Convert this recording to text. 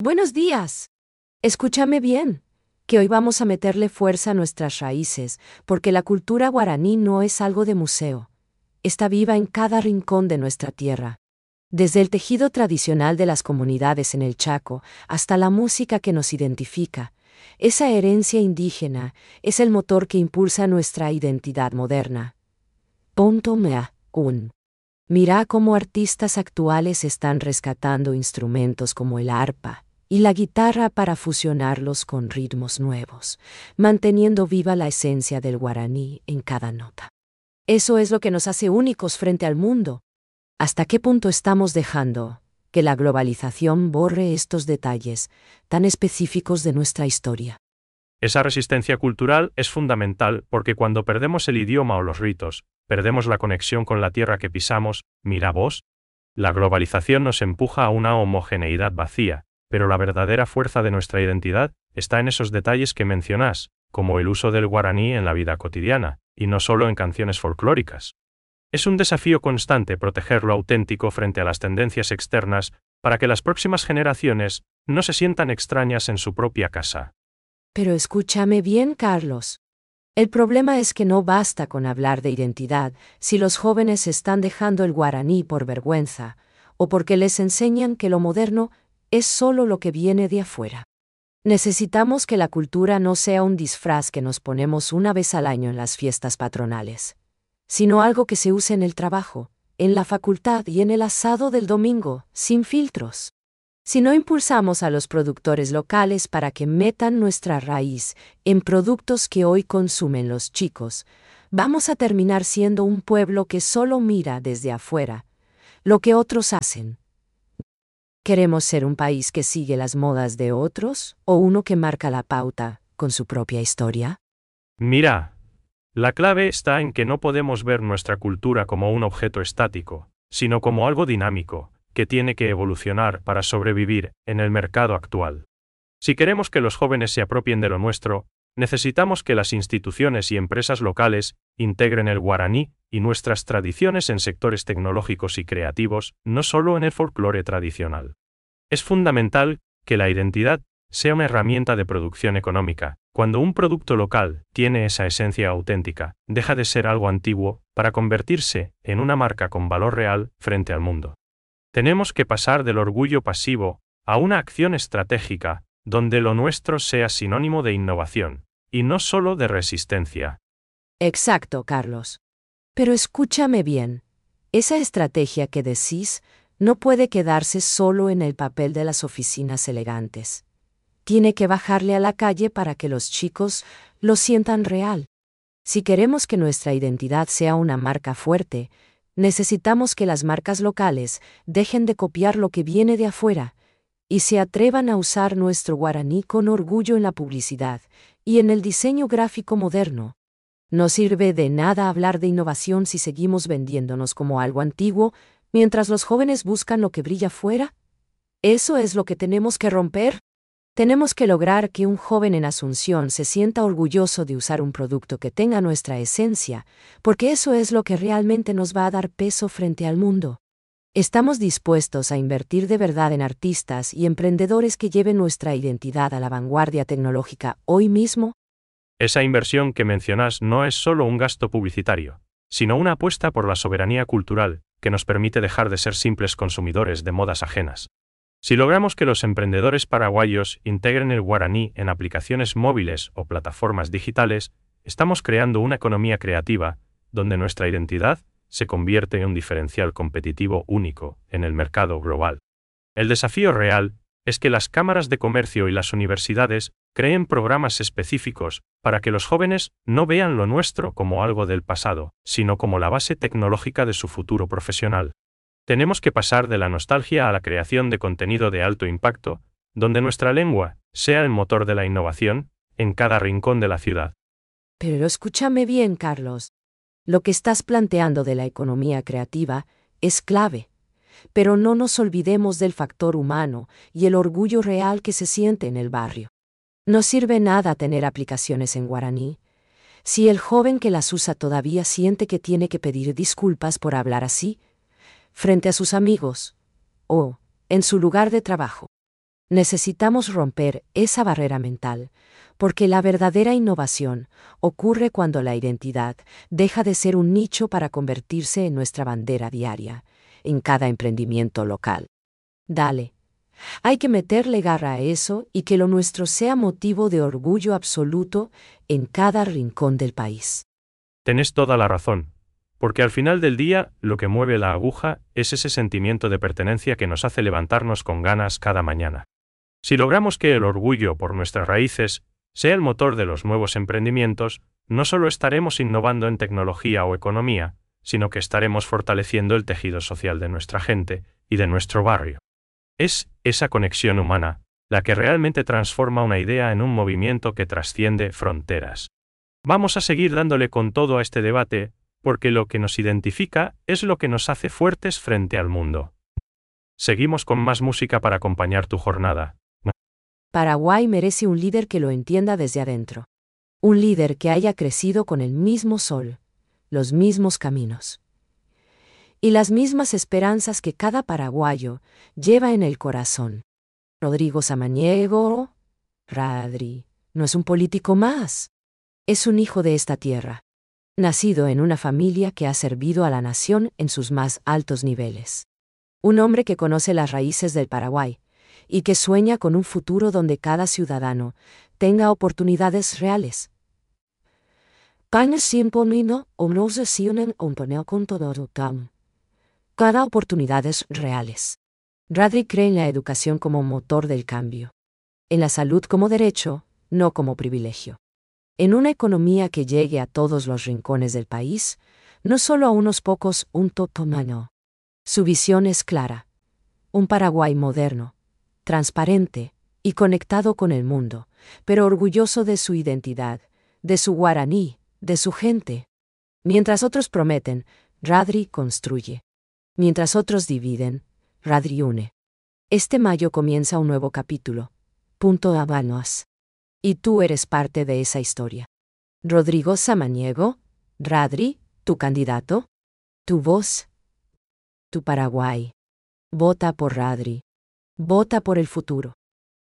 Buenos días. Escúchame bien, que hoy vamos a meterle fuerza a nuestras raíces, porque la cultura guaraní no es algo de museo. Está viva en cada rincón de nuestra tierra. Desde el tejido tradicional de las comunidades en el Chaco hasta la música que nos identifica, esa herencia indígena es el motor que impulsa nuestra identidad moderna. Punto mea, un. Mira cómo artistas actuales están rescatando instrumentos como el arpa y la guitarra para fusionarlos con ritmos nuevos, manteniendo viva la esencia del guaraní en cada nota. Eso es lo que nos hace únicos frente al mundo. ¿Hasta qué punto estamos dejando que la globalización borre estos detalles tan específicos de nuestra historia? Esa resistencia cultural es fundamental porque cuando perdemos el idioma o los ritos, perdemos la conexión con la tierra que pisamos. Mira vos. La globalización nos empuja a una homogeneidad vacía, pero la verdadera fuerza de nuestra identidad está en esos detalles que mencionás, como el uso del guaraní en la vida cotidiana, y no solo en canciones folclóricas. Es un desafío constante proteger lo auténtico frente a las tendencias externas para que las próximas generaciones no se sientan extrañas en su propia casa. Pero escúchame bien, Carlos. El problema es que no basta con hablar de identidad si los jóvenes están dejando el guaraní por vergüenza, o porque les enseñan que lo moderno es solo lo que viene de afuera. Necesitamos que la cultura no sea un disfraz que nos ponemos una vez al año en las fiestas patronales, sino algo que se use en el trabajo, en la facultad y en el asado del domingo, sin filtros. Si no impulsamos a los productores locales para que metan nuestra raíz en productos que hoy consumen los chicos, vamos a terminar siendo un pueblo que solo mira desde afuera lo que otros hacen. ¿Queremos ser un país que sigue las modas de otros o uno que marca la pauta con su propia historia? Mira, la clave está en que no podemos ver nuestra cultura como un objeto estático, sino como algo dinámico, que tiene que evolucionar para sobrevivir en el mercado actual. Si queremos que los jóvenes se apropien de lo nuestro, necesitamos que las instituciones y empresas locales integren el guaraní y nuestras tradiciones en sectores tecnológicos y creativos, no solo en el folclore tradicional. Es fundamental que la identidad sea una herramienta de producción económica. Cuando un producto local tiene esa esencia auténtica, deja de ser algo antiguo para convertirse en una marca con valor real frente al mundo. Tenemos que pasar del orgullo pasivo a una acción estratégica, donde lo nuestro sea sinónimo de innovación, y no solo de resistencia. Exacto, Carlos. Pero escúchame bien, esa estrategia que decís no puede quedarse solo en el papel de las oficinas elegantes. Tiene que bajarle a la calle para que los chicos lo sientan real. Si queremos que nuestra identidad sea una marca fuerte, necesitamos que las marcas locales dejen de copiar lo que viene de afuera y se atrevan a usar nuestro guaraní con orgullo en la publicidad y en el diseño gráfico moderno. No sirve de nada hablar de innovación si seguimos vendiéndonos como algo antiguo mientras los jóvenes buscan lo que brilla fuera. Eso es lo que tenemos que romper. Tenemos que lograr que un joven en Asunción se sienta orgulloso de usar un producto que tenga nuestra esencia, porque eso es lo que realmente nos va a dar peso frente al mundo. ¿Estamos dispuestos a invertir de verdad en artistas y emprendedores que lleven nuestra identidad a la vanguardia tecnológica hoy mismo? Esa inversión que mencionas no es solo un gasto publicitario, sino una apuesta por la soberanía cultural, que nos permite dejar de ser simples consumidores de modas ajenas. Si logramos que los emprendedores paraguayos integren el guaraní en aplicaciones móviles o plataformas digitales, estamos creando una economía creativa, donde nuestra identidad se convierte en un diferencial competitivo único en el mercado global. El desafío real es que las cámaras de comercio y las universidades creen programas específicos para que los jóvenes no vean lo nuestro como algo del pasado, sino como la base tecnológica de su futuro profesional. Tenemos que pasar de la nostalgia a la creación de contenido de alto impacto, donde nuestra lengua sea el motor de la innovación en cada rincón de la ciudad. Pero escúchame bien, Carlos. Lo que estás planteando de la economía creativa es clave. Pero no nos olvidemos del factor humano y el orgullo real que se siente en el barrio. No sirve nada tener aplicaciones en guaraní si el joven que las usa todavía siente que tiene que pedir disculpas por hablar así frente a sus amigos o en su lugar de trabajo. Necesitamos romper esa barrera mental, porque la verdadera innovación ocurre cuando la identidad deja de ser un nicho para convertirse en nuestra bandera diaria, en cada emprendimiento local. Dale. Hay que meterle garra a eso y que lo nuestro sea motivo de orgullo absoluto en cada rincón del país. Tenés toda la razón, porque al final del día lo que mueve la aguja es ese sentimiento de pertenencia que nos hace levantarnos con ganas cada mañana. Si logramos que el orgullo por nuestras raíces sea el motor de los nuevos emprendimientos, no solo estaremos innovando en tecnología o economía, sino que estaremos fortaleciendo el tejido social de nuestra gente y de nuestro barrio. Es esa conexión humana la que realmente transforma una idea en un movimiento que trasciende fronteras. Vamos a seguir dándole con todo a este debate, porque lo que nos identifica es lo que nos hace fuertes frente al mundo. Seguimos con más música para acompañar tu jornada. Paraguay merece un líder que lo entienda desde adentro. Un líder que haya crecido con el mismo sol, los mismos caminos y las mismas esperanzas que cada paraguayo lleva en el corazón. Rodrigo Samaniego, Radri, no es un político más. Es un hijo de esta tierra, nacido en una familia que ha servido a la nación en sus más altos niveles. Un hombre que conoce las raíces del Paraguay y que sueña con un futuro donde cada ciudadano tenga oportunidades reales. Cada oportunidades reales. Radri cree en la educación como motor del cambio. En la salud como derecho, no como privilegio. En una economía que llegue a todos los rincones del país, no solo a unos pocos, un totomano. Su visión es clara. Un Paraguay moderno, transparente y conectado con el mundo, pero orgulloso de su identidad, de su guaraní, de su gente. Mientras otros prometen, Radri construye. Mientras otros dividen, Radri une. Este mayo comienza un nuevo capítulo. Punto Habanos. Y tú eres parte de esa historia. Rodrigo Samaniego, Radri, tu candidato, tu voz, tu Paraguay. Vota por Radri. Vota por el futuro.